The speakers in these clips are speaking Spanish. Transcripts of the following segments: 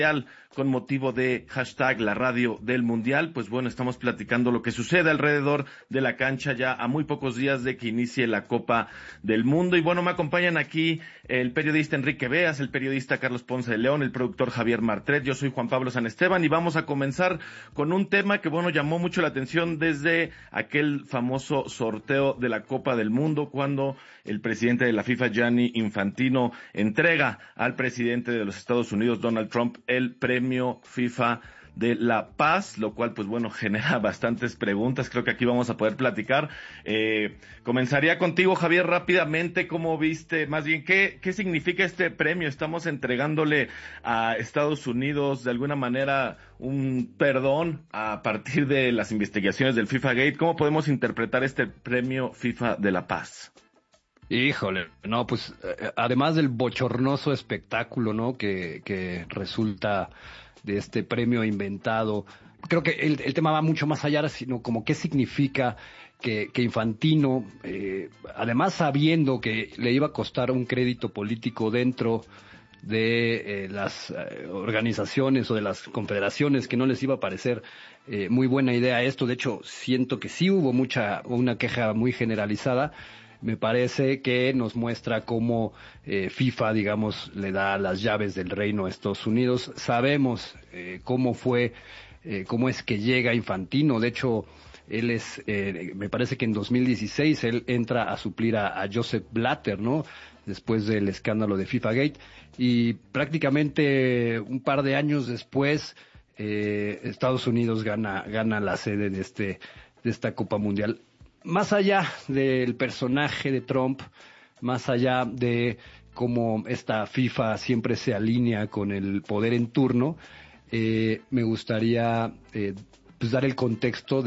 con motivo de hashtag la radio del mundial. Pues bueno, estamos platicando lo que sucede alrededor de la cancha ya a muy pocos días de que inicie la Copa del Mundo. Y bueno, me acompañan aquí el periodista Enrique Beas, el periodista Carlos Ponce de León, el productor Javier Martret. Yo soy Juan Pablo San Esteban y vamos a comenzar con un tema que bueno, llamó mucho la atención desde aquel famoso sorteo de la Copa del Mundo, cuando el presidente de la FIFA, Gianni Infantino, entrega al presidente de los Estados Unidos, Donald Trump, el premio FIFA de la paz, lo cual pues bueno genera bastantes preguntas. Creo que aquí vamos a poder platicar. Comenzaría contigo, Javier, rápidamente. ¿Cómo viste, más bien, qué significa este premio? Estamos entregándole a Estados Unidos de alguna manera un perdón a partir de las investigaciones del FIFA Gate. ¿Cómo podemos interpretar este premio FIFA de la paz? Híjole, no, pues además del bochornoso espectáculo, ¿no?, que resulta de este premio inventado, creo que el tema va mucho más allá, sino como qué significa que Infantino, además sabiendo que le iba a costar un crédito político dentro de las organizaciones o de las confederaciones, que no les iba a parecer muy buena idea esto. De hecho, siento que sí hubo una queja muy generalizada. Me parece que nos muestra cómo FIFA, digamos, le da las llaves del reino a Estados Unidos. Sabemos cómo es que llega Infantino. De hecho, él me parece que en 2016 él entra a suplir a Joseph Blatter, ¿no?, después del escándalo de FIFA Gate. Y prácticamente un par de años después, Estados Unidos gana la sede de esta Copa Mundial. Más allá del personaje de Trump, más allá de cómo esta FIFA siempre se alinea con el poder en turno, me gustaría pues dar el contexto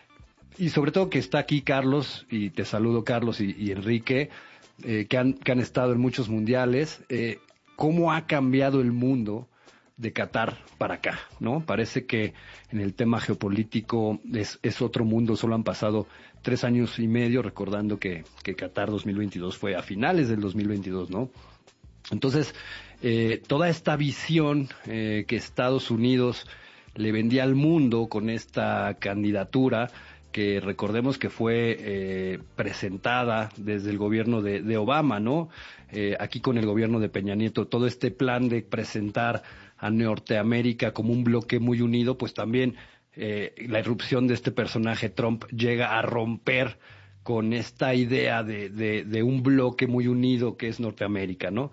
y sobre todo que está aquí Carlos, y te saludo, Carlos, y Enrique, que han estado en muchos mundiales, cómo ha cambiado el mundo de Qatar para acá, ¿no? Parece que en el tema geopolítico es otro mundo. Solo han pasado 3 años y medio, recordando que Qatar 2022 fue a finales del 2022, ¿no? Entonces, toda esta visión que Estados Unidos le vendía al mundo con esta candidatura, que recordemos que fue presentada desde el gobierno de Obama, ¿no? Aquí con el gobierno de Peña Nieto, todo este plan de presentar a Norteamérica como un bloque muy unido, pues también la irrupción de este personaje Trump llega a romper con esta idea de un bloque muy unido que es Norteamérica, ¿no?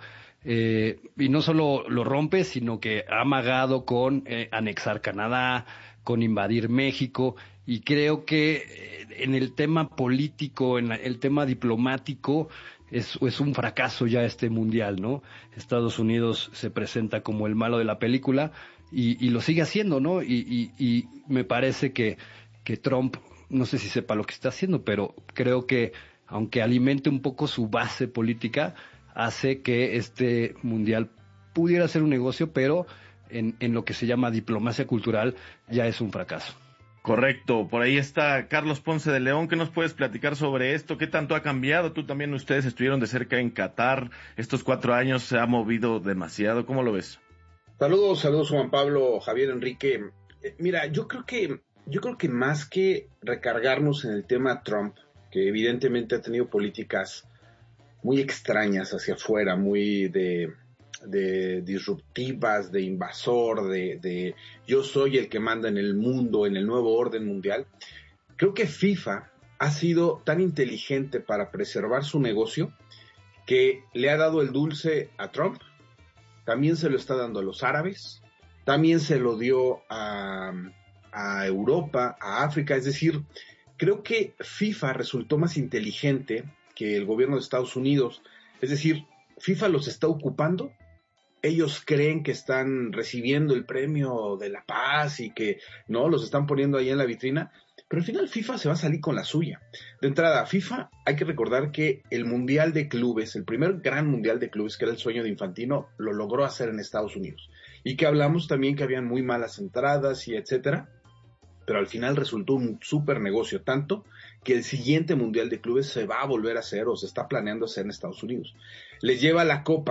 Y no solo lo rompe, sino que ha amagado con anexar Canadá, con invadir México, y creo que en el tema político, en el tema diplomático, es un fracaso ya este mundial, ¿no? Estados Unidos se presenta como el malo de la película y lo sigue haciendo, ¿no? Y me parece que Trump, no sé si sepa lo que está haciendo, pero creo que aunque alimente un poco su base política, hace que este mundial pudiera ser un negocio, pero en lo que se llama diplomacia cultural ya es un fracaso. Correcto, por ahí está Carlos Ponce de León. ¿Qué nos puedes platicar sobre esto? ¿Qué tanto ha cambiado? Tú también, ustedes estuvieron de cerca en Qatar. Estos 4 años se ha movido demasiado. ¿Cómo lo ves? Saludos Juan Pablo, Javier, Enrique. Mira, yo creo que más que recargarnos en el tema Trump, que evidentemente ha tenido políticas muy extrañas hacia afuera, muy de disruptivas, de invasor, de yo soy el que manda en el mundo, en el nuevo orden mundial. Creo que FIFA ha sido tan inteligente para preservar su negocio que le ha dado el dulce a Trump, también se lo está dando a los árabes, también se lo dio a Europa, a África. Es decir, creo que FIFA resultó más inteligente que el gobierno de Estados Unidos. Es decir, FIFA los está ocupando. Ellos creen que están recibiendo el premio de la paz y que no los están poniendo ahí en la vitrina, pero al final FIFA se va a salir con la suya. De entrada, FIFA, hay que recordar que el Mundial de Clubes, el primer gran Mundial de Clubes, que era el sueño de Infantino, lo logró hacer en Estados Unidos. Y que hablamos también que habían muy malas entradas y etcétera, pero al final resultó un súper negocio, tanto que el siguiente Mundial de Clubes se va a volver a hacer o se está planeando hacer en Estados Unidos. Les lleva la copa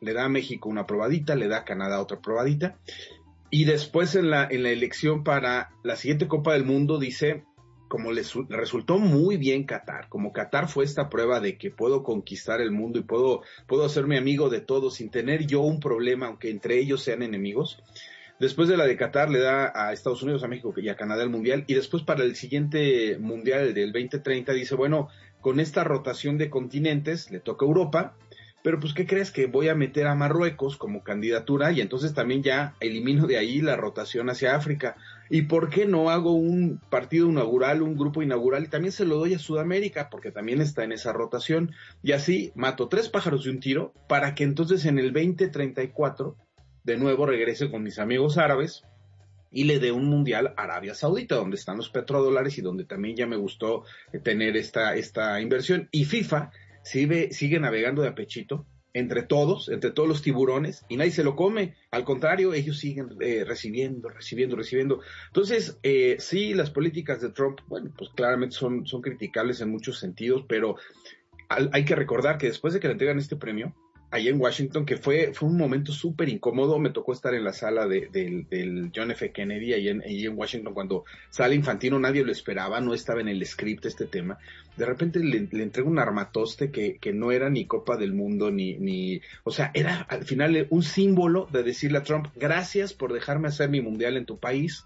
le da a México una probadita, le da a Canadá otra probadita, y después en la elección para la siguiente Copa del Mundo dice, como les resultó muy bien Qatar, como Qatar fue esta prueba de que puedo conquistar el mundo y puedo hacerme amigo de todos sin tener yo un problema, aunque entre ellos sean enemigos. Después de la de Qatar le da a Estados Unidos, a México y a Canadá el Mundial, y después para el siguiente Mundial, el del 2030, dice, bueno, con esta rotación de continentes le toca a Europa, pero pues ¿qué crees? Que voy a meter a Marruecos como candidatura y entonces también ya elimino de ahí la rotación hacia África. ¿Y por qué no hago un partido inaugural, un grupo inaugural y también se lo doy a Sudamérica? Porque también está en esa rotación. Y así mato 3 pájaros de un tiro para que entonces en el 2034 de nuevo regrese con mis amigos árabes y le dé un mundial a Arabia Saudita, donde están los petrodólares y donde también ya me gustó tener esta inversión. Y FIFA sigue navegando de a pechito entre todos los tiburones y nadie se lo come. Al contrario, ellos siguen recibiendo. Entonces, sí, las políticas de Trump, bueno, pues claramente son criticables en muchos sentidos, pero hay que recordar que después de que le entregan este premio, allá en Washington, que fue un momento súper incómodo, me tocó estar en la sala del John F. Kennedy, allí en Washington, cuando sale Infantino, nadie lo esperaba, no estaba en el script este tema, de repente le entrega un armatoste que no era ni Copa del Mundo, o sea, era al final un símbolo de decirle a Trump, gracias por dejarme hacer mi mundial en tu país,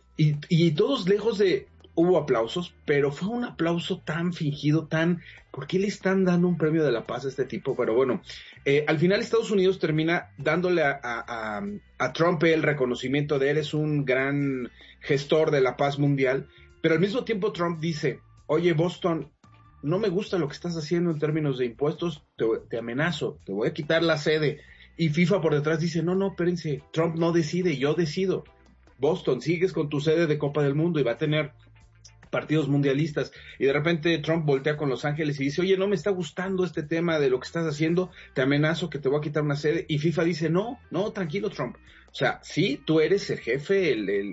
y todos lejos de... Hubo aplausos, pero fue un aplauso tan fingido, ¿por qué le están dando un premio de la paz a este tipo? Pero bueno, al final Estados Unidos termina dándole a Trump el reconocimiento de él, es un gran gestor de la paz mundial, pero al mismo tiempo Trump dice, oye Boston, no me gusta lo que estás haciendo en términos de impuestos, te amenazo, te voy a quitar la sede. Y FIFA por detrás dice, no, espérense, Trump no decide, yo decido. Boston, sigues con tu sede de Copa del Mundo y va a tener partidos mundialistas, y de repente Trump voltea con Los Ángeles y dice, oye, no me está gustando este tema de lo que estás haciendo, te amenazo que te voy a quitar una sede, y FIFA dice, no, tranquilo Trump, o sea, sí, tú eres el jefe,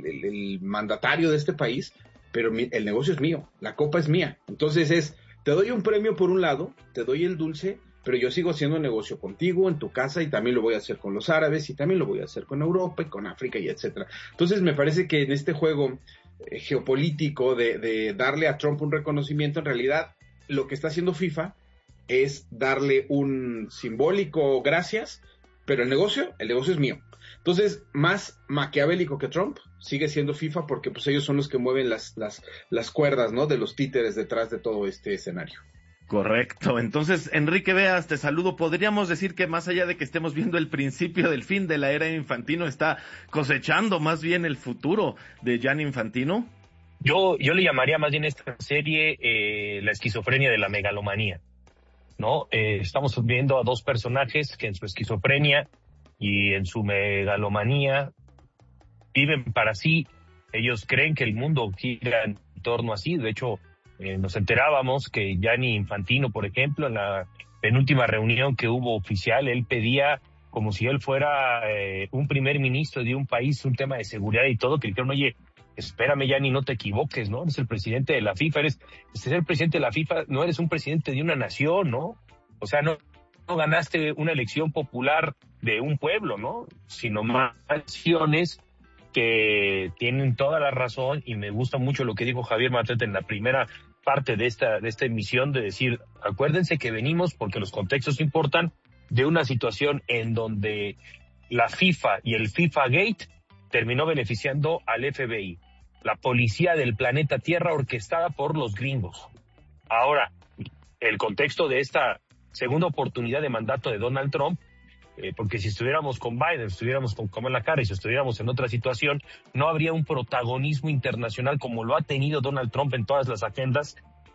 el mandatario de este país, pero el negocio es mío, la copa es mía, entonces te doy un premio por un lado, te doy el dulce, pero yo sigo haciendo negocio contigo, en tu casa, y también lo voy a hacer con los árabes, y también lo voy a hacer con Europa, y con África, y etcétera. Entonces me parece que en este juego geopolítico de darle a Trump un reconocimiento, en realidad lo que está haciendo FIFA es darle un simbólico gracias, pero el negocio es mío. Entonces, más maquiavélico que Trump sigue siendo FIFA, porque pues ellos son los que mueven las cuerdas, ¿no?, de los títeres detrás de todo este escenario. Correcto. Entonces, Enrique Beas, te saludo. ¿Podríamos decir que más allá de que estemos viendo el principio del fin de la era Infantino, está cosechando más bien el futuro de Gianni Infantino? Yo le llamaría más bien esta serie la esquizofrenia de la megalomanía, ¿no? Estamos viendo a dos personajes que en su esquizofrenia y en su megalomanía viven para sí. Ellos creen que el mundo gira en torno a sí. De hecho, nos enterábamos que Gianni Infantino, por ejemplo, en la penúltima reunión que hubo oficial, él pedía, como si él fuera un primer ministro de un país, un tema de seguridad y todo, que dijeron, oye, espérame Gianni, no te equivoques, ¿no? Eres el presidente de la FIFA, eres el presidente de la FIFA, no eres un presidente de una nación, ¿no? O sea, no ganaste una elección popular de un pueblo, ¿no? Sino más naciones que tienen toda la razón, y me gusta mucho lo que dijo Javier Matete en la primera parte de esta emisión, de decir, acuérdense que venimos, porque los contextos importan, de una situación en donde la FIFA y el FIFA Gate terminó beneficiando al FBI, la policía del planeta Tierra orquestada por los gringos. Ahora, el contexto de esta segunda oportunidad de mandato de Donald Trump, porque si estuviéramos con Biden, estuviéramos con Kamala Harris, estuviéramos en otra situación, no habría un protagonismo internacional como lo ha tenido Donald Trump en todas las agendas,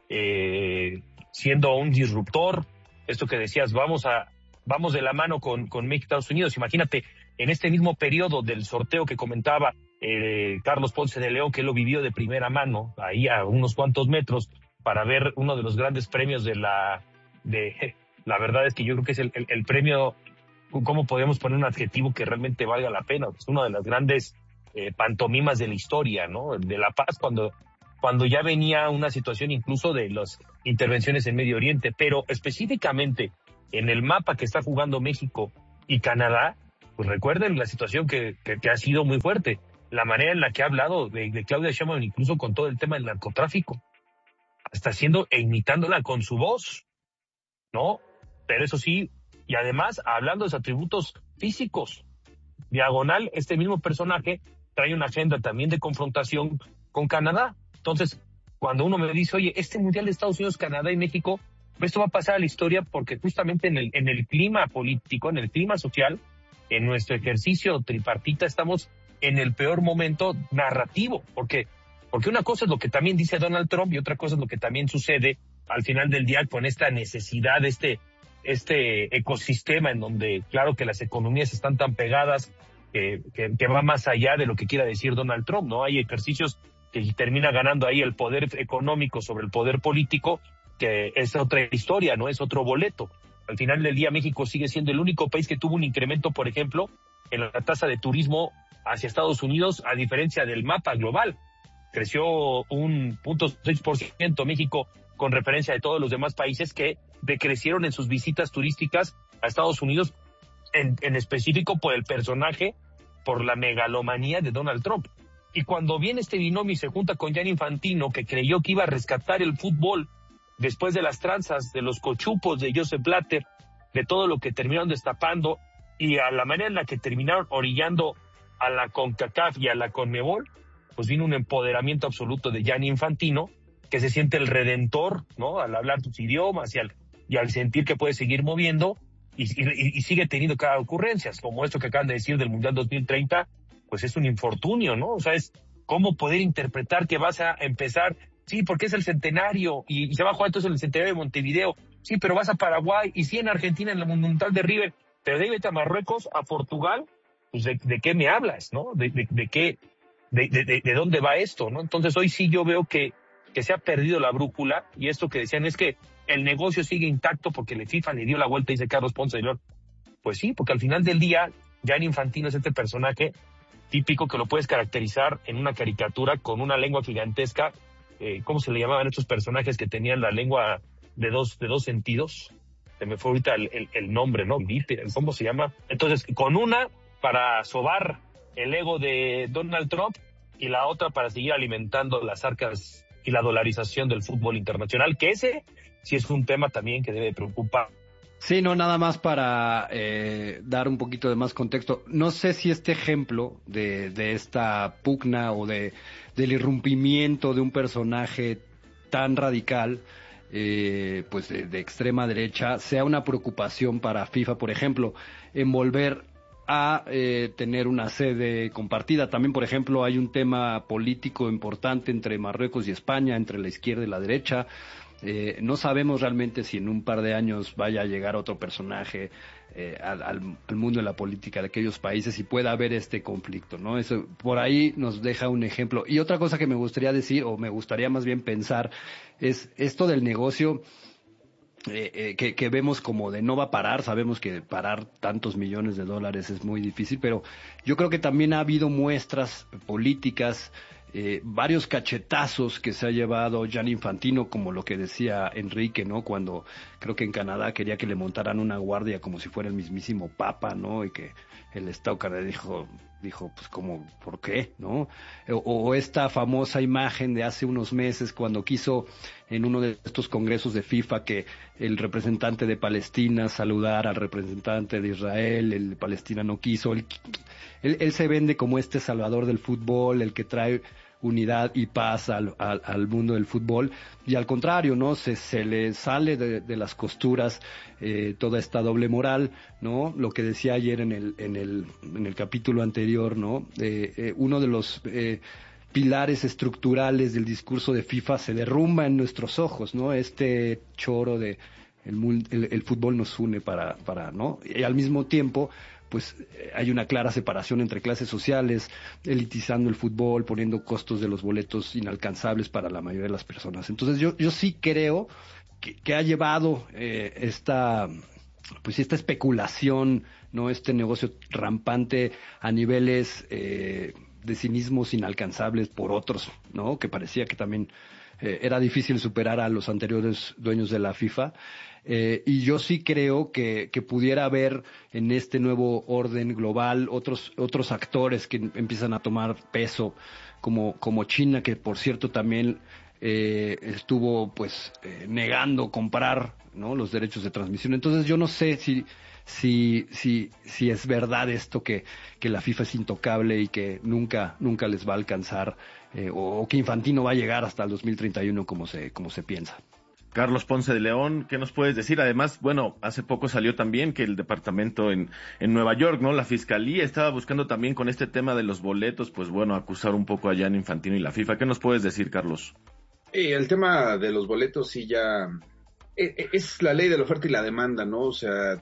siendo un disruptor. Esto que decías, vamos de la mano con México y Estados Unidos. Imagínate, en este mismo periodo del sorteo que comentaba Carlos Ponce de León, que lo vivió de primera mano, ahí a unos cuantos metros, para ver uno de los grandes premios la verdad es que yo creo que es el premio. ¿Cómo podemos poner un adjetivo que realmente valga la pena? Es una de las grandes pantomimas de la historia, ¿no? De la paz, cuando ya venía una situación incluso de las intervenciones en Medio Oriente, pero específicamente en el mapa que está jugando México Y Canadá, pues recuerden la situación que ha sido muy fuerte. La manera en la que ha hablado de Claudia Sheinbaum, incluso con todo el tema del narcotráfico, hasta haciendo e imitándola con su voz, ¿no? Pero eso sí, y además hablando de sus atributos físicos. Diagonal, este mismo personaje trae una agenda también de confrontación con Canadá. Entonces, cuando uno me dice, oye, este Mundial de Estados Unidos, Canadá y México, esto va a pasar a la historia porque justamente en el clima político, en el clima social, en nuestro ejercicio tripartita, estamos en el peor momento narrativo. Porque una cosa es lo que también dice Donald Trump y otra cosa es lo que también sucede al final del día con esta necesidad, este ecosistema en donde, claro que las economías están tan pegadas que va más allá de lo que quiera decir Donald Trump, ¿no? Hay ejercicios que termina ganando ahí el poder económico sobre el poder político, que es otra historia, ¿no? Es otro boleto. Al final del día, México sigue siendo el único país que tuvo un incremento, por ejemplo, en la tasa de turismo hacia Estados Unidos, a diferencia del mapa global. Creció un 0.6% México con referencia de todos los demás países que decrecieron en sus visitas turísticas a Estados Unidos, en específico por el personaje, por la megalomanía de Donald Trump. Y cuando viene este binomio y se junta con Gianni Infantino, que creyó que iba a rescatar el fútbol después de las tranzas, de los cochupos de Joseph Blatter, de todo lo que terminaron destapando, y a la manera en la que terminaron orillando a la CONCACAF y a la CONMEBOL, pues vino un empoderamiento absoluto de Gianni Infantino, que se siente el redentor, ¿no? Al hablar sus idiomas y al sentir que puede seguir moviendo, y sigue teniendo cada ocurrencias, como esto que acaban de decir del Mundial 2030, pues es un infortunio, ¿no? O sea, es cómo poder interpretar que vas a empezar, sí, porque es el centenario, y se va a jugar entonces en el centenario de Montevideo, sí, pero vas a Paraguay, y sí en Argentina en la Monumental de River, pero de vete a Marruecos, a Portugal, pues de qué me hablas, ¿no? De qué, de dónde va esto, ¿no? Entonces hoy sí yo veo que se ha perdido la brújula, y esto que decían es que el negocio sigue intacto porque la FIFA le dio la vuelta, dice Carlos Ponce de León. Pues sí, porque al final del día, Gianni Infantino es este personaje típico que lo puedes caracterizar en una caricatura con una lengua gigantesca. ¿Cómo se le llamaban estos personajes que tenían la lengua de dos sentidos? Se me fue ahorita el nombre, ¿no? ¿Cómo se llama? Entonces, con una para sobar el ego de Donald Trump y la otra para seguir alimentando las arcas y la dolarización del fútbol internacional, que ese sí es un tema también que debe preocupar. Sí, no, nada más para dar un poquito de más contexto. No sé si este ejemplo de esta pugna o del irrumpimiento de un personaje tan radical, pues de extrema derecha, sea una preocupación para FIFA, por ejemplo, en volver a tener una sede compartida. También, por ejemplo, hay un tema político importante entre Marruecos y España, entre la izquierda y la derecha. No sabemos realmente si en un par de años vaya a llegar otro personaje al mundo de la política de aquellos países y pueda haber este conflicto, ¿no? Eso por ahí nos deja un ejemplo. Y otra cosa que me gustaría decir, o me gustaría más bien pensar, es esto del negocio que vemos como de no va a parar. Sabemos que parar tantos millones de dólares es muy difícil, pero yo creo que también ha habido muestras políticas, varios cachetazos que se ha llevado Gianni Infantino, como lo que decía Enrique, ¿no? Cuando creo que en Canadá quería que le montaran una guardia como si fuera el mismísimo Papa, ¿no? Y que el Stalker dijo, pues como, ¿por qué? ¿No? O esta famosa imagen de hace unos meses cuando quiso en uno de estos congresos de FIFA que el representante de Palestina saludara al representante de Israel, el de Palestina no quiso. Él se vende como este salvador del fútbol, el que trae unidad y paz al mundo del fútbol, y al contrario, ¿no? Se le sale de las costuras toda esta doble moral, ¿no? Lo que decía ayer en el capítulo anterior, ¿no? Uno de los pilares estructurales del discurso de FIFA se derrumba en nuestros ojos, ¿no? Este choro de el fútbol nos une para, ¿no? Y al mismo tiempo, pues hay una clara separación entre clases sociales, elitizando el fútbol, poniendo costos de los boletos inalcanzables para la mayoría de las personas. Entonces yo sí creo que ha llevado esta especulación, ¿no? Este negocio rampante a niveles de cinismos inalcanzables por otros, ¿no? Que parecía que también era difícil superar a los anteriores dueños de la FIFA. Y yo sí creo que pudiera haber en este nuevo orden global otros actores que empiezan a tomar peso, como China, que por cierto también estuvo pues negando comprar, ¿no?, los derechos de transmisión. Entonces yo no sé si es verdad esto que la FIFA es intocable y que nunca les va a alcanzar, o que Infantino va a llegar hasta el 2031 como se piensa. Carlos Ponce de León, ¿qué nos puedes decir? Además, bueno, hace poco salió también que el departamento en Nueva York, ¿no?, la fiscalía estaba buscando también con este tema de los boletos, pues bueno, acusar un poco a Gianni Infantino y la FIFA. ¿Qué nos puedes decir, Carlos? El tema de los boletos sí ya es la ley de la oferta y la demanda, ¿no? O sea,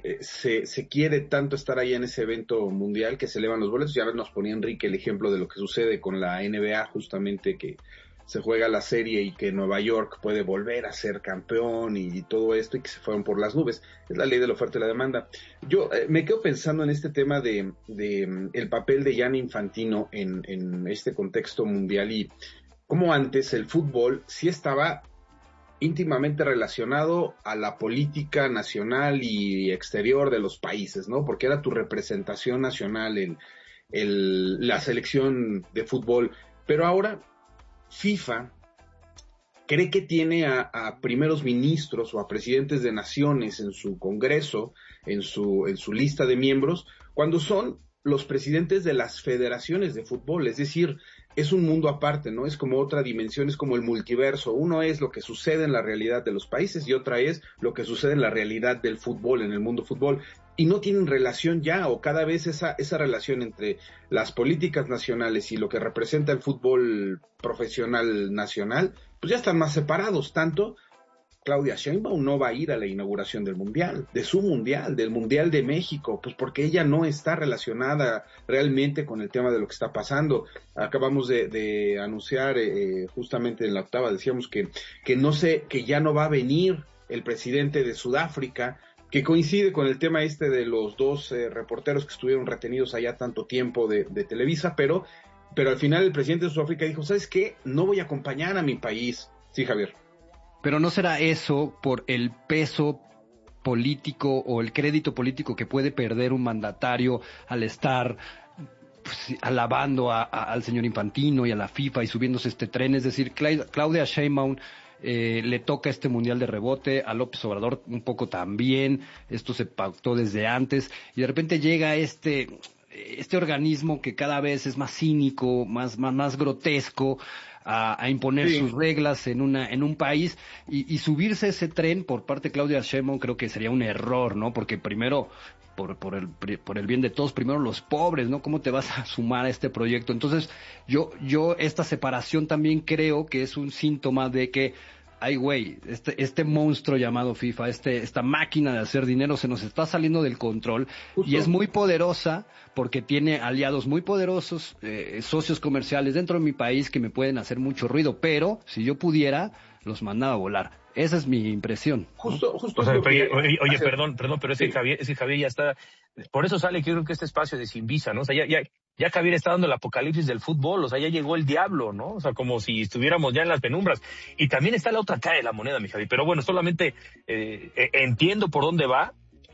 se quiere tanto estar ahí en ese evento mundial que se elevan los boletos. Ya nos ponía Enrique el ejemplo de lo que sucede con la NBA, justamente, que se juega la serie y que Nueva York puede volver a ser campeón y todo esto, y que se fueron por las nubes. Es la ley de la oferta y la demanda. Yo me quedo pensando en este tema de el papel de Gianni Infantino en este contexto mundial, y cómo antes el fútbol sí estaba íntimamente relacionado a la política nacional y exterior de los países, ¿no? Porque era tu representación nacional en la selección de fútbol. Pero ahora FIFA cree que tiene a primeros ministros o a presidentes de naciones en su congreso, en su lista de miembros, cuando son los presidentes de las federaciones de fútbol. Es decir, es un mundo aparte, ¿no? Es como otra dimensión, es como el multiverso. Uno es lo que sucede en la realidad de los países y otra es lo que sucede en la realidad del fútbol, en el mundo fútbol. Y no tienen relación ya, o cada vez esa relación entre las políticas nacionales y lo que representa el fútbol profesional nacional, pues ya están más separados. Tanto Claudia Sheinbaum no va a ir a la inauguración del Mundial, del Mundial de México, pues porque ella no está relacionada realmente con el tema de lo que está pasando. Acabamos de anunciar, justamente en la octava, decíamos que ya no va a venir el presidente de Sudáfrica, que coincide con el tema de los dos reporteros que estuvieron retenidos allá tanto tiempo de Televisa, pero al final el presidente de Sudáfrica dijo, ¿sabes qué? No voy a acompañar a mi país. Sí, Javier. Pero ¿no será eso por el peso político o el crédito político que puede perder un mandatario al estar pues, alabando al señor Infantino y a la FIFA y subiéndose este tren? Es decir, Claudia Sheinbaum le toca este mundial de rebote, a López Obrador un poco también, esto se pactó desde antes, y de repente llega este organismo que cada vez es más cínico, más grotesco, a imponer sus reglas en un país, y subirse ese tren por parte de Claudia Sheinbaum creo que sería un error, ¿no? Porque primero, por el bien de todos, primero los pobres, ¿no? ¿Cómo te vas a sumar a este proyecto? Entonces, yo esta separación también creo que es un síntoma de que ay, güey, este monstruo llamado FIFA, esta máquina de hacer dinero se nos está saliendo del control. Justo. Y es muy poderosa porque tiene aliados muy poderosos, socios comerciales dentro de mi país que me pueden hacer mucho ruido, pero si yo pudiera, los mandaba a volar. Esa es mi impresión. Justo. O sea, oye, perdón, pero ese Javier ya está, por eso sale que yo creo que este espacio de Sin Visa, ¿no? O sea, ya Javier está dando el apocalipsis del fútbol, o sea, ya llegó el diablo, ¿no? O sea, como si estuviéramos ya en las penumbras. Y también está la otra cara de la moneda, mi Javier. Pero bueno, solamente entiendo por dónde va,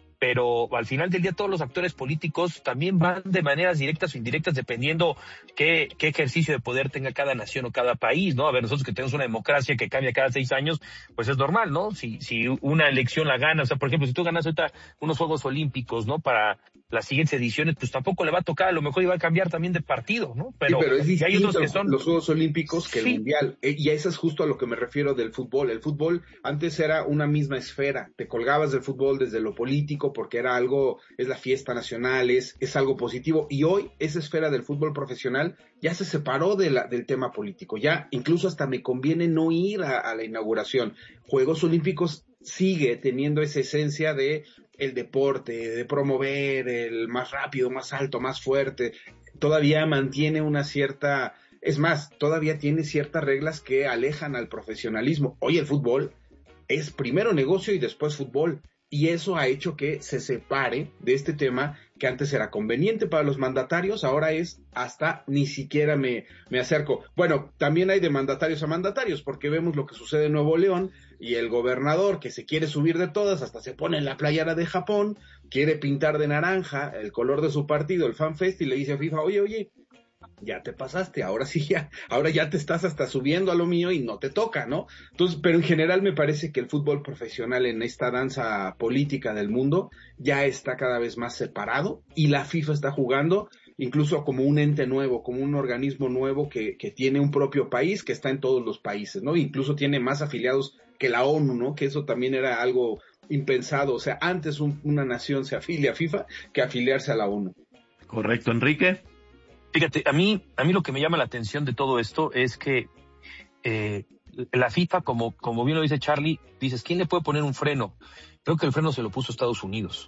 pero al final del día todos los actores políticos también van de maneras directas o indirectas dependiendo qué ejercicio de poder tenga cada nación o cada país, ¿no? A ver, nosotros que tenemos una democracia que cambia cada 6 años, pues es normal, ¿no? Si una elección la gana, o sea, por ejemplo, si tú ganas ahorita unos Juegos Olímpicos, ¿no? Para las siguientes ediciones, pues tampoco le va a tocar, a lo mejor iba a cambiar también de partido, ¿no? Pero es distinto hay otros que son los Juegos Olímpicos que el Mundial, y a eso es justo a lo que me refiero del fútbol. El fútbol antes era una misma esfera, te colgabas del fútbol desde lo político porque era algo, es la fiesta nacional, es algo positivo, y hoy esa esfera del fútbol profesional ya se separó del tema político, ya incluso hasta me conviene no ir a la inauguración. Juegos Olímpicos sigue teniendo esa esencia de el deporte, de promover el más rápido, más alto, más fuerte, todavía mantiene una cierta, es más, todavía tiene ciertas reglas que alejan al profesionalismo. Hoy el fútbol es primero negocio y después fútbol, y eso ha hecho que se separe de este tema que antes era conveniente para los mandatarios, ahora es hasta ni siquiera me acerco. Bueno, también hay de mandatarios a mandatarios, porque vemos lo que sucede en Nuevo León, y el gobernador que se quiere subir de todas, hasta se pone en la playera de Japón, quiere pintar de naranja el color de su partido, el FanFest, y le dice a FIFA, oye, ya te pasaste, ahora sí ahora ya te estás hasta subiendo a lo mío y no te toca, ¿no? Entonces, pero en general me parece que el fútbol profesional en esta danza política del mundo ya está cada vez más separado, y la FIFA está jugando incluso como un ente nuevo, como un organismo nuevo que tiene un propio país, que está en todos los países, ¿no? Incluso tiene más afiliados que la ONU, ¿no? Que eso también era algo impensado, o sea, antes una nación se afilia a FIFA que afiliarse a la ONU. Correcto, Enrique. Fíjate, a mí lo que me llama la atención de todo esto es que la FIFA, como bien lo dice Charlie, dices, ¿quién le puede poner un freno? Creo que el freno se lo puso Estados Unidos.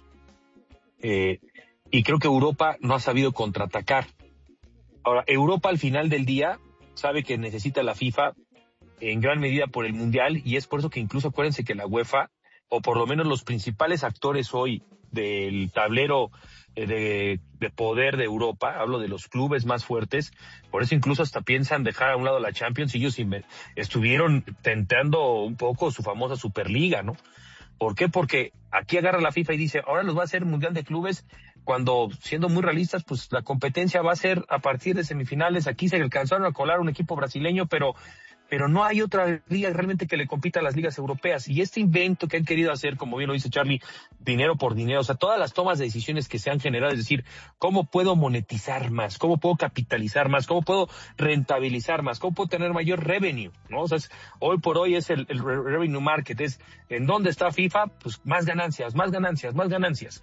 Y creo que Europa no ha sabido contraatacar. Ahora, Europa al final del día sabe que necesita la FIFA en gran medida por el Mundial, y es por eso que incluso acuérdense que la UEFA, o por lo menos los principales actores hoy del tablero de poder de Europa, hablo de los clubes más fuertes, por eso incluso hasta piensan dejar a un lado la Champions, y ellos estuvieron tentando un poco su famosa Superliga, ¿no? ¿Por qué? Porque aquí agarra la FIFA y dice, ahora nos va a hacer Mundial de Clubes, cuando, siendo muy realistas, pues la competencia va a ser a partir de semifinales. Aquí se alcanzaron a colar un equipo brasileño, pero no hay otra liga realmente que le compita a las ligas europeas. Y este invento que han querido hacer, como bien lo dice Charlie, dinero por dinero, o sea, todas las tomas de decisiones que se han generado, es decir, ¿cómo puedo monetizar más? ¿Cómo puedo capitalizar más? ¿Cómo puedo rentabilizar más? ¿Cómo puedo tener mayor revenue? ¿No? O sea, hoy por hoy es el revenue market, es ¿en dónde está FIFA? Pues más ganancias, más ganancias, más ganancias.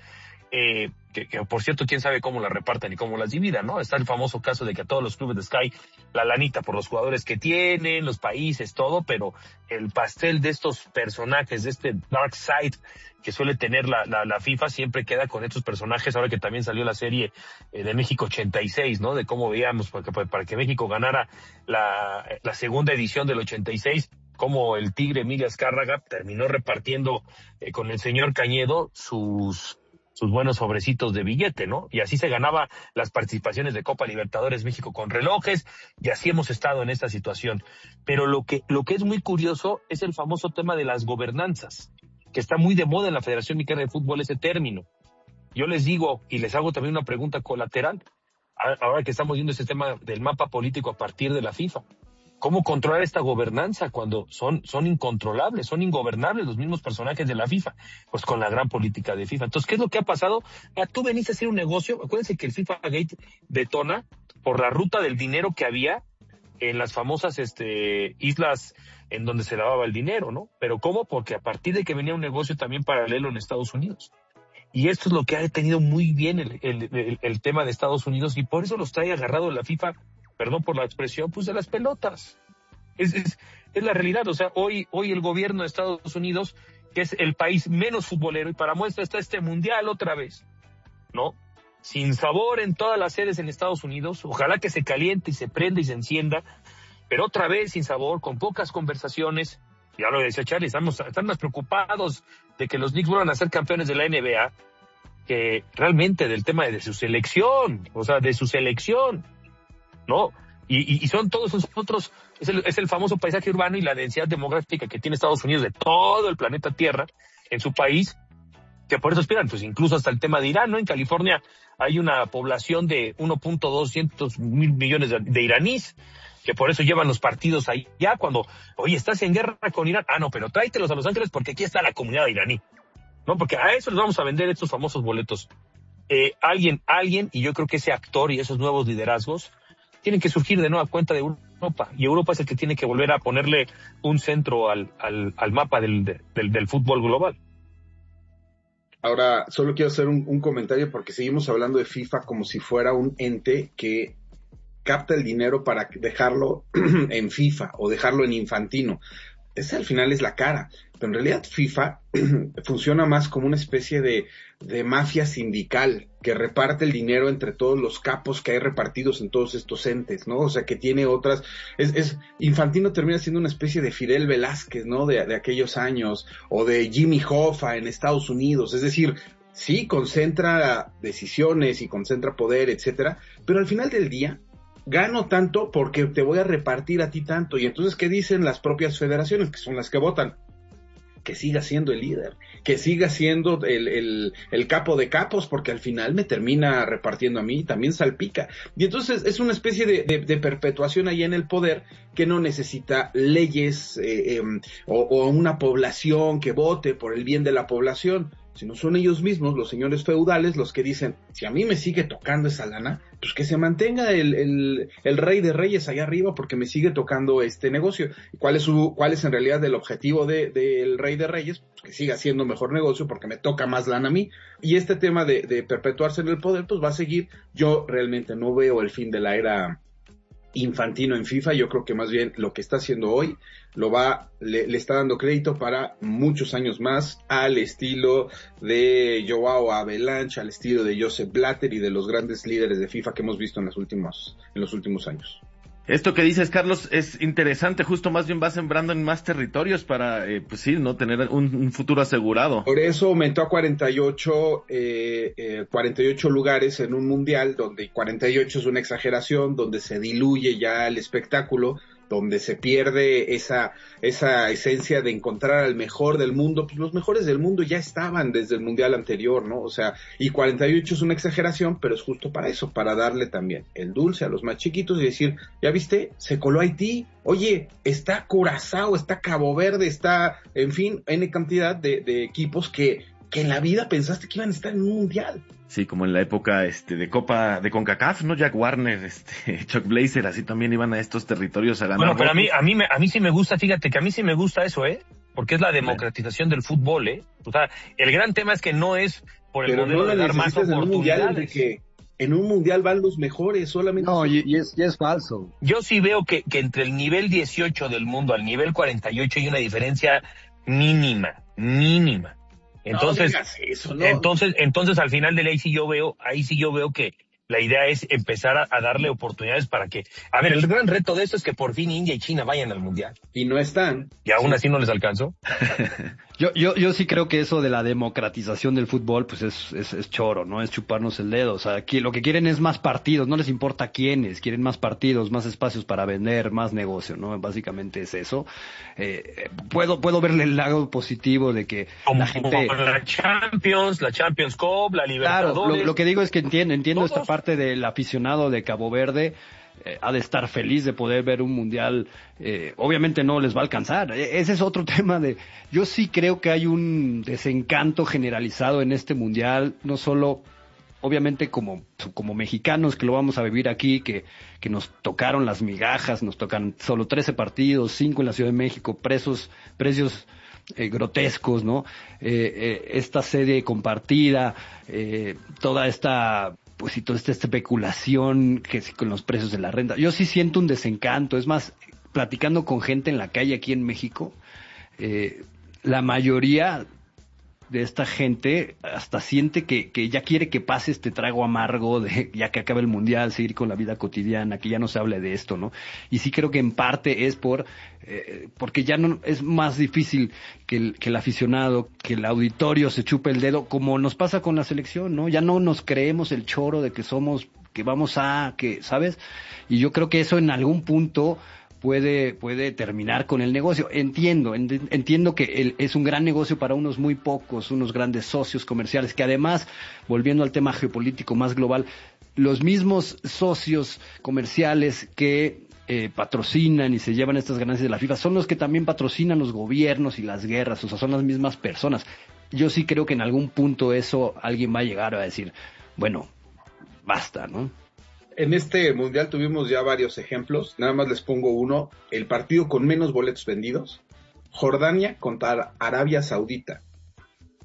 Que por cierto, quién sabe cómo la repartan y cómo las dividan, ¿no? Está el famoso caso de que a todos los clubes de Sky la lanita por los jugadores que tienen, los países, todo, pero el pastel de estos personajes, de este dark side que suele tener la FIFA, siempre queda con estos personajes. Ahora que también salió la serie de México 86, ¿no? De cómo veíamos para que México ganara la segunda edición del 86, como el Tigre Emilio Azcárraga terminó repartiendo con el señor Cañedo sus buenos sobrecitos de billete, ¿no? Y así se ganaba las participaciones de Copa Libertadores México con relojes, y así hemos estado en esta situación. Pero lo que es muy curioso es el famoso tema de las gobernanzas, que está muy de moda en la Federación Mexicana de Fútbol ese término. Yo les digo, y les hago también una pregunta colateral, ahora que estamos viendo ese tema del mapa político a partir de la FIFA. ¿Cómo controlar esta gobernanza cuando son incontrolables, son ingobernables los mismos personajes de la FIFA? Pues con la gran política de FIFA. Entonces, ¿qué es lo que ha pasado? Tú veniste a hacer un negocio. Acuérdense que el FIFA Gate detona por la ruta del dinero que había en las famosas islas en donde se lavaba el dinero, ¿no? ¿Pero cómo? Porque a partir de que venía un negocio también paralelo en Estados Unidos. Y esto es lo que ha detenido muy bien el tema de Estados Unidos, y por eso los trae agarrado la FIFA, perdón por la expresión, pues de las pelotas. Es la realidad. O sea, hoy el gobierno de Estados Unidos, que es el país menos futbolero, y para muestra está este mundial otra vez, ¿no? Sin sabor en todas las sedes en Estados Unidos, ojalá que se caliente y se prenda y se encienda, pero otra vez sin sabor, con pocas conversaciones. Ya lo decía Charlie, están más preocupados de que los Knicks vuelvan a ser campeones de la NBA que realmente del tema de su selección, o sea, de su selección, ¿no? Y son todos nosotros, es el famoso paisaje urbano y la densidad demográfica que tiene Estados Unidos de todo el planeta Tierra en su país, que por eso aspiran, pues incluso hasta el tema de Irán, ¿no? En California hay una población de 1.200 mil millones de iraníes, que por eso llevan los partidos ahí ya cuando, oye, estás en guerra con Irán, no, pero tráetelos a Los Ángeles porque aquí está la comunidad iraní, ¿no? Porque a eso les vamos a vender estos famosos boletos. Alguien, y yo creo que ese actor y esos nuevos liderazgos tienen que surgir de nueva cuenta de Europa, y Europa es el que tiene que volver a ponerle un centro al mapa del fútbol global. Ahora, solo quiero hacer un comentario, porque seguimos hablando de FIFA como si fuera un ente que capta el dinero para dejarlo en FIFA o dejarlo en Infantino. Ese al final es la cara. En realidad FIFA funciona más como una especie de mafia sindical que reparte el dinero entre todos los capos que hay repartidos en todos estos entes, ¿no? O sea, que tiene otras... Infantino termina siendo una especie de Fidel Velázquez, ¿no? De aquellos años, o de Jimmy Hoffa en Estados Unidos. Es decir, sí, concentra decisiones y concentra poder, etcétera, pero al final del día gano tanto porque te voy a repartir a ti tanto. Y entonces, ¿qué dicen las propias federaciones, que son las que votan? Que siga siendo el líder, que siga siendo el capo de capos, porque al final me termina repartiendo a mí, también salpica. Y entonces es una especie de perpetuación ahí en el poder que no necesita leyes o una población que vote por el bien de la población, sino son ellos mismos, los señores feudales, los que dicen, si a mí me sigue tocando esa lana, pues que se mantenga el rey de reyes allá arriba porque me sigue tocando este negocio. ¿Cuál es en realidad el objetivo del rey de reyes? Pues que siga siendo mejor negocio porque me toca más lana a mí. Y este tema de perpetuarse en el poder, pues va a seguir. Yo realmente no veo el fin de la era Infantino en FIFA. Yo creo que más bien lo que está haciendo hoy le está dando crédito para muchos años más, al estilo de Joao Avalanche, al estilo de Joseph Blatter y de los grandes líderes de FIFA que hemos visto en los últimos años. Esto que dices, Carlos, es interesante, justo más bien va sembrando en más territorios para, pues sí, no tener un futuro asegurado. Por eso aumentó a 48 lugares en un mundial, donde 48 es una exageración, donde se diluye ya el espectáculo, donde se pierde esa esencia de encontrar al mejor del mundo. Pues los mejores del mundo ya estaban desde el mundial anterior, ¿no? O sea, y 48 es una exageración, pero es justo para eso, para darle también el dulce a los más chiquitos y decir, ¿ya viste? Se coló Haití, oye, está Curazao, está Cabo Verde, está, en fin, N cantidad de equipos que en la vida pensaste que iban a estar en un mundial. Sí, como en la época de Copa de CONCACAF, ¿no? Jack Warner, Chuck Blazer, así también iban a estos territorios a ganar. Bueno, pero a mí sí me gusta, fíjate que a mí sí me gusta eso, porque es la democratización del fútbol, O sea, el gran tema es que no es por el modelo de dar más oportunidades. En un mundial van los mejores, solamente. No, y es falso. Yo sí veo que entre el nivel 18 del mundo al nivel 48 hay una diferencia mínima. Entonces, no eso, ¿no? entonces al final de ahí sí yo veo que la idea es empezar a darle oportunidades para que, a ver, el gran reto de esto es que por fin India y China vayan al mundial. Y no están. Y aún así no les alcanzó. Yo sí creo que eso de la democratización del fútbol, pues es choro, ¿no? Es chuparnos el dedo. O sea, aquí lo que quieren es más partidos, no les importa quiénes, quieren más partidos, más espacios para vender, más negocio, ¿no? Básicamente es eso. Puedo verle el lado positivo de que la gente... la Champions Cup, la Libertadores. Claro, lo que digo es que entiendo esta parte del aficionado de Cabo Verde. Ha de estar feliz de poder ver un mundial. Obviamente no les va a alcanzar. Ese es otro tema yo sí creo que hay un desencanto generalizado en este mundial, no solo obviamente como mexicanos que lo vamos a vivir aquí, que nos tocaron las migajas, nos tocan solo 13 partidos, 5 en la Ciudad de México, precios grotescos, ¿no? Esta sede compartida, toda esta especulación con los precios de la renta. Yo sí siento un desencanto. Es más, platicando con gente en la calle aquí en México, la mayoría de esta gente hasta siente que ya quiere que pase este trago amargo de ya que acabe el mundial, seguir con la vida cotidiana, que ya no se hable de esto, ¿no? Y sí creo que en parte es porque ya no es más difícil que el aficionado, que el auditorio se chupe el dedo, como nos pasa con la selección, ¿no? Ya no nos creemos el choro de que ¿sabes? Y yo creo que eso en algún punto puede terminar con el negocio. Entiendo que es un gran negocio para unos muy pocos, unos grandes socios comerciales, que además, volviendo al tema geopolítico más global, los mismos socios comerciales que patrocinan y se llevan estas ganancias de la FIFA son los que también patrocinan los gobiernos y las guerras, o sea, son las mismas personas. Yo sí creo que en algún punto eso alguien va a llegar a decir, bueno, basta, ¿no? En este mundial tuvimos ya varios ejemplos, nada más les pongo uno, el partido con menos boletos vendidos, Jordania contra Arabia Saudita.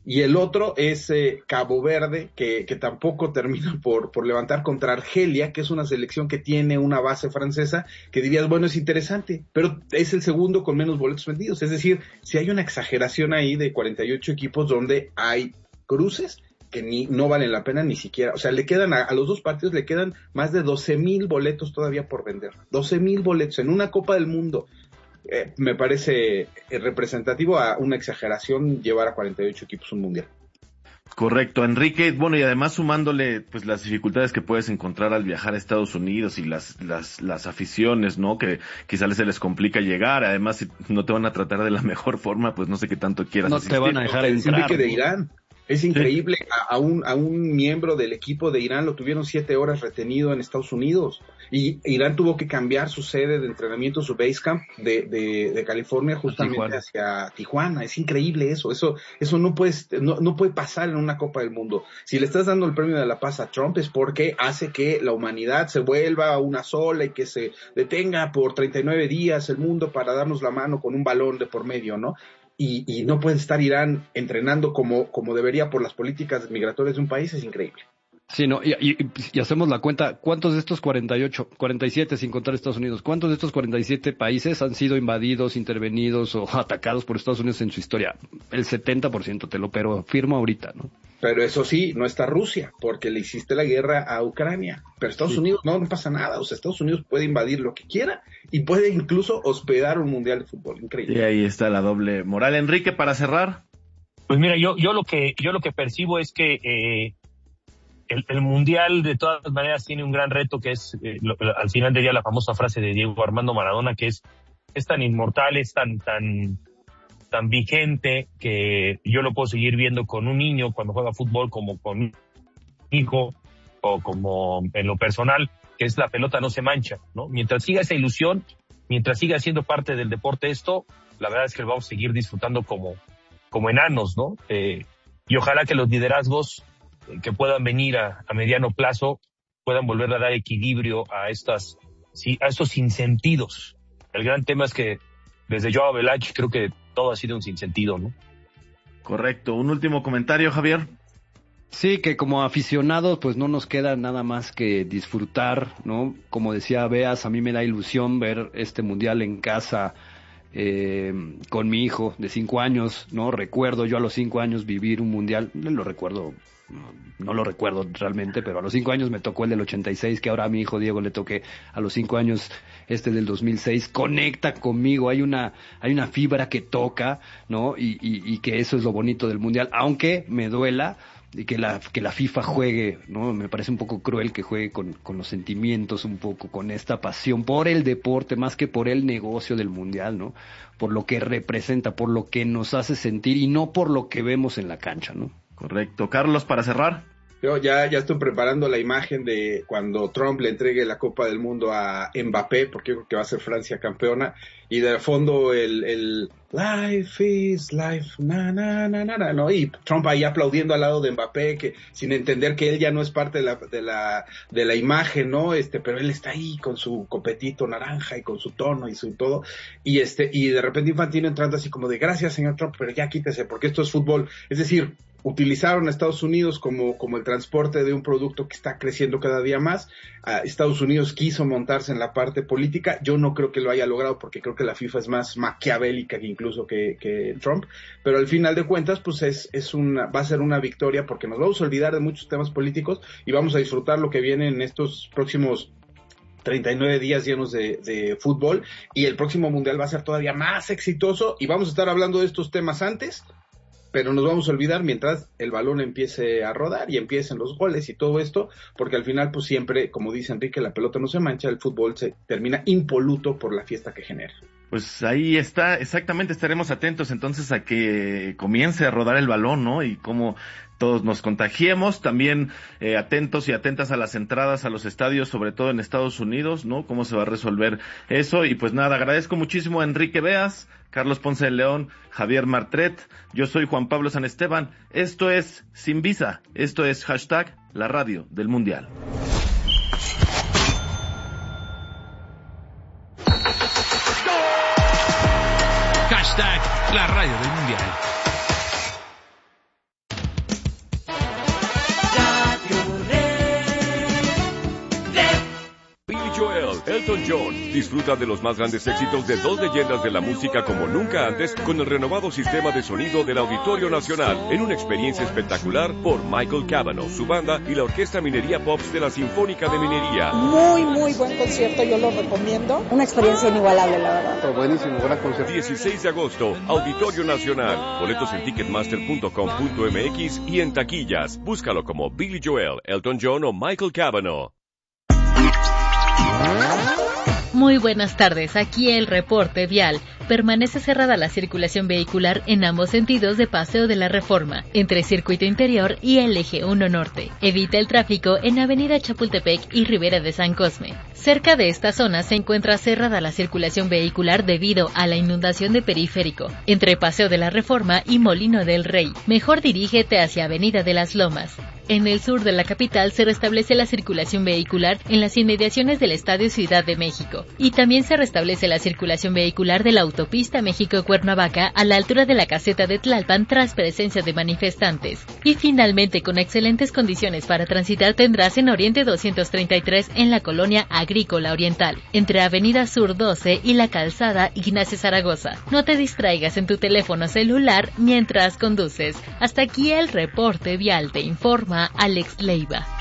y el otro es Cabo Verde, que tampoco termina por levantar contra Argelia, que es una selección que tiene una base francesa, que dirías, bueno, es interesante, pero es el segundo con menos boletos vendidos. Es decir, si hay una exageración ahí de 48 equipos donde hay cruces que no valen la pena ni siquiera, o sea, le quedan a los dos partidos le quedan más de 12,000 boletos todavía por vender. 12,000 boletos en una Copa del Mundo. Me parece representativo a una exageración llevar a 48 equipos un mundial. Correcto, Enrique. Bueno, y además sumándole pues las dificultades que puedes encontrar al viajar a Estados Unidos y las aficiones, ¿no? Que quizás se les complica llegar. Además, si no te van a tratar de la mejor forma, pues no sé qué tanto quieras no asistir. te van a dejar entrar. Enrique de Irán. Es increíble, a un miembro del equipo de Irán lo tuvieron 7 horas retenido en Estados Unidos, y Irán tuvo que cambiar su sede de entrenamiento, su base camp de California justamente hacia Tijuana. Es increíble eso no puede pasar en una Copa del Mundo. Si le estás dando el premio de la paz a Trump es porque hace que la humanidad se vuelva una sola y que se detenga por 39 días el mundo para darnos la mano con un balón de por medio, ¿no? Y no puede estar Irán entrenando como debería por las políticas migratorias de un país. Es increíble. Sí, no, y hacemos la cuenta, ¿cuántos de estos 47 sin contar Estados Unidos, cuántos de estos 47 países han sido invadidos, intervenidos o atacados por Estados Unidos en su historia? El 70%, pero firmo ahorita, ¿no? Pero eso sí, no está Rusia, porque le hiciste la guerra a Ucrania. Pero Estados Unidos no pasa nada. O sea, Estados Unidos puede invadir lo que quiera y puede incluso hospedar un mundial de fútbol. Increíble. Y ahí está la doble moral. Enrique, para cerrar. Pues mira, yo lo que percibo es que el mundial de todas maneras tiene un gran reto, que es al final del día la famosa frase de Diego Armando Maradona, que es tan inmortal, es tan vigente, que yo lo puedo seguir viendo con un niño cuando juega fútbol, como con un hijo, o como en lo personal, que es la pelota no se mancha, ¿no? Mientras siga esa ilusión, mientras siga siendo parte del deporte esto, la verdad es que lo vamos a seguir disfrutando como enanos, ¿no? Y ojalá que los liderazgos que puedan venir a mediano plazo puedan volver a dar equilibrio a estos sinsentidos. El gran tema es que desde Joao Velach creo que todo ha sido un sinsentido, ¿no? Correcto. Un último comentario, Javier. Sí, que como aficionados pues no nos queda nada más que disfrutar, ¿no? Como decía Beas, a mí me da ilusión ver este mundial en casa con mi hijo de 5 años, ¿no? Recuerdo yo a los 5 años vivir un mundial, no lo recuerdo realmente, pero a los 5 años me tocó el del 86, que ahora a mi hijo Diego le toque a los 5 años del 2006. Conecta conmigo, hay una fibra que toca, ¿no? Y que eso es lo bonito del mundial, aunque me duela y que la FIFA juegue, ¿no? Me parece un poco cruel que juegue con los sentimientos, un poco con esta pasión por el deporte más que por el negocio del mundial, ¿no? Por lo que representa, por lo que nos hace sentir y no por lo que vemos en la cancha, ¿no? Correcto. Carlos, para cerrar. Yo ya estoy preparando la imagen de cuando Trump le entregue la Copa del Mundo a Mbappé, porque yo creo que va a ser Francia campeona, y de fondo el Life is life, na, na, na, na, na, ¿no? Y Trump ahí aplaudiendo al lado de Mbappé, que sin entender que él ya no es parte de la imagen, ¿no? Pero él está ahí con su copetito naranja y con su tono y su todo, y de repente Infantino entrando así como de gracias, señor Trump, pero ya quítese, porque esto es fútbol. Es decir, utilizaron a Estados Unidos como el transporte de un producto que está creciendo cada día más. Estados Unidos quiso montarse en la parte política. Yo no creo que lo haya logrado, porque creo que la FIFA es más maquiavélica que incluso que Trump, pero al final de cuentas pues va a ser una victoria, porque nos vamos a olvidar de muchos temas políticos y vamos a disfrutar lo que viene en estos próximos 39 días llenos de fútbol, y el próximo mundial va a ser todavía más exitoso y vamos a estar hablando de estos temas antes, pero nos vamos a olvidar mientras el balón empiece a rodar y empiecen los goles y todo esto, porque al final pues siempre, como dice Enrique, la pelota no se mancha, el fútbol se termina impoluto por la fiesta que genera. Pues ahí está, exactamente, estaremos atentos entonces a que comience a rodar el balón, ¿no? Y cómo todos nos contagiemos, también atentos y atentas a las entradas a los estadios, sobre todo en Estados Unidos, ¿no? Cómo se va a resolver eso. Y pues nada, agradezco muchísimo a Enrique Beas, Carlos Ponce de León, Javier Martret, yo soy Juan Pablo San Esteban, esto es Sin Visa, esto es #la radio del Mundial. #la radio del Mundial. Joel, Elton John. Disfruta de los más grandes éxitos de dos leyendas de la música como nunca antes con el renovado sistema de sonido del Auditorio Nacional en una experiencia espectacular por Michael Cavanaugh, su banda y la Orquesta Minería Pops de la Sinfónica de Minería. Muy buen concierto, yo lo recomiendo. Una experiencia inigualable, la verdad. Oh, buenísimo, gran concierto. 16 de agosto, Auditorio Nacional. Boletos en ticketmaster.com.mx y en taquillas. Búscalo como Billy Joel, Elton John o Michael Cavanaugh. Muy buenas tardes, aquí el reporte vial. Permanece cerrada la circulación vehicular en ambos sentidos de Paseo de la Reforma, entre Circuito Interior y el Eje 1 Norte. Evita el tráfico en Avenida Chapultepec y Ribera de San Cosme. Cerca de esta zona se encuentra cerrada la circulación vehicular debido a la inundación de Periférico, entre Paseo de la Reforma y Molino del Rey. Mejor dirígete hacia Avenida de las Lomas. En el sur de la capital se restablece la circulación vehicular en las inmediaciones del Estadio Ciudad de México. Y también se restablece la circulación vehicular de la autopista México-Cuernavaca a la altura de la caseta de Tlalpan tras presencia de manifestantes. Y finalmente, con excelentes condiciones para transitar tendrás en Oriente 233 en la colonia Agrícola Oriental, entre Avenida Sur 12 y la calzada Ignacio Zaragoza. No te distraigas en tu teléfono celular mientras conduces. Hasta aquí el reporte vial, te informa Alex Leiva.